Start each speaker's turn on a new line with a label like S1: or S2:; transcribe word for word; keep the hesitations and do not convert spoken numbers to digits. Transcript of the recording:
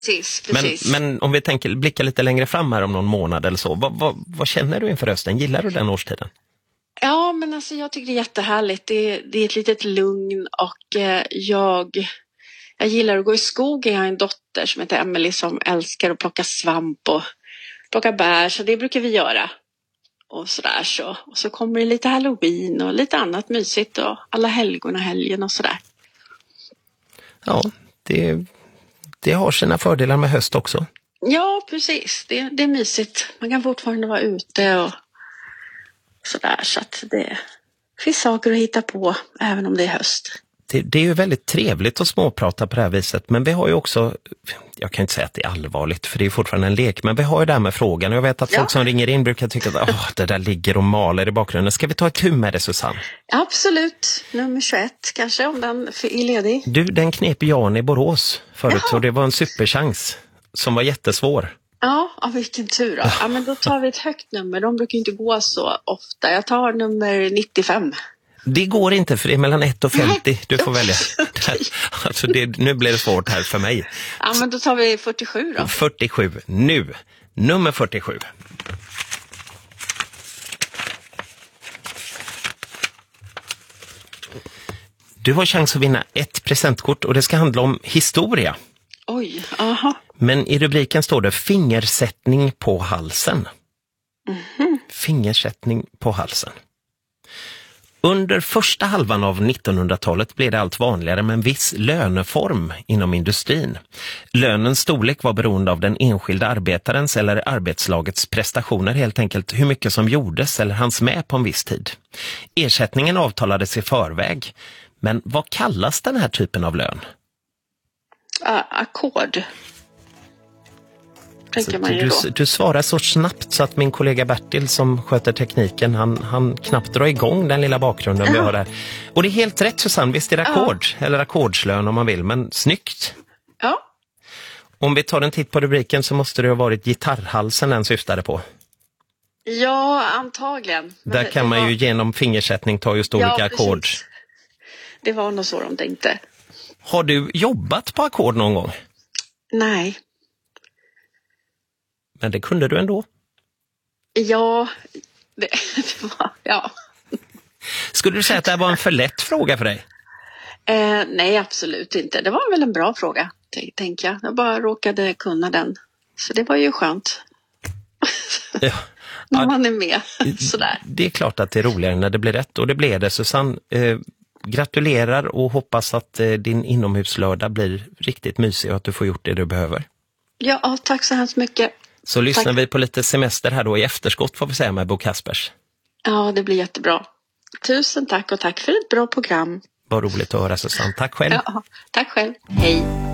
S1: Precis, precis.
S2: Men, men om vi tänker, blickar lite längre fram här om någon månad eller så. Vad, vad, vad känner du inför hösten? Gillar du den årstiden?
S1: Ja, men alltså jag tycker det är jättehärligt. Det är, det är ett litet lugn och eh, jag, jag gillar att gå i skogen. Jag har en dotter som heter Emily som älskar att plocka svamp och plocka bär. Så det brukar vi göra. Och sådär så. Och så kommer det lite Halloween och lite annat mysigt och alla helgorna helgen och sådär.
S2: Ja, det, det har sina fördelar med höst också.
S1: Ja, precis. Det, det är mysigt. Man kan fortfarande vara ute och sådär. Så att det finns saker att hitta på även om det är höst.
S2: Det, det är ju väldigt trevligt att småprata på det här viset. Men vi har ju också, jag kan inte säga att det är allvarligt för det är fortfarande en lek. Men vi har ju det här med frågan. Jag vet att folk ja. som ringer in brukar tycka att åh, det där ligger och maler i bakgrunden. Ska vi ta ett tur med det, Susanne?
S1: Absolut. Nummer tjugoett kanske om den är ledig.
S2: Du, den knep Jan i Borås förut och det var en superchans som var jättesvår.
S1: Ja, ja, vilken tur då. Ja, men då tar vi ett högt nummer. De brukar inte gå så ofta. Jag tar nummer nittiofem.
S2: Det går inte för det är mellan ett och femtio. Du får välja. Alltså det, nu blir det svårt här för mig.
S1: Ja, men då tar vi fyrtiosju då.
S2: fyrtiosju. Nu. Nummer fyrtiosju. Du har chans att vinna ett presentkort och det ska handla om historia.
S1: Oj, aha.
S2: Men i rubriken står det fingersättning på halsen.
S1: Mm-hmm.
S2: Fingersättning på halsen. Under första halvan av nittonhundratalet blev det allt vanligare med en viss löneform inom industrin. Lönens storlek var beroende av den enskilda arbetarens eller arbetslagets prestationer, helt enkelt hur mycket som gjordes eller hanns med på en viss tid. Ersättningen avtalades i förväg. Men vad kallas den här typen av lön?
S1: Uh, ackord. Tänker man ju
S2: du,
S1: då.
S2: du svarar så snabbt så att min kollega Bertil som sköter tekniken, han, han knappt drar igång den lilla bakgrunden ja. vi har där. Och det är helt rätt, Susanne, visst är det ackord, ja. eller ackordslön om man vill, men snyggt.
S1: Ja.
S2: Om vi tar en titt på rubriken så måste det ha varit gitarrhalsen den syftade på.
S1: Ja, antagligen.
S2: Men där kan man var... ju genom fingersättning ta just olika ja, ackord.
S1: Det var nog så de tänkte.
S2: Har du jobbat på ackord någon gång?
S1: Nej.
S2: Men det kunde du ändå?
S1: Ja, det, det var, ja.
S2: Skulle du säga att det var en för lätt fråga för dig?
S1: Eh, nej, absolut inte. Det var väl en bra fråga, tänker jag. Jag bara råkade kunna den. Så det var ju skönt.
S2: Ja.
S1: När man är med, sådär.
S2: Det är klart att det är roligare när det blir rätt. Och det blev det, Susanne. Eh, gratulerar och hoppas att eh, din inomhuslördag blir riktigt mysig och att du får gjort det du behöver.
S1: Ja, tack så hemskt mycket.
S2: Så lyssnar
S1: tack.
S2: vi på lite semester här då i efterskott får vi säga med Bo Kaspers.
S1: Ja, det blir jättebra. Tusen tack och tack för ett bra program.
S2: Vad roligt att höra, Susanne. Tack själv.
S1: Ja, tack själv. Hej.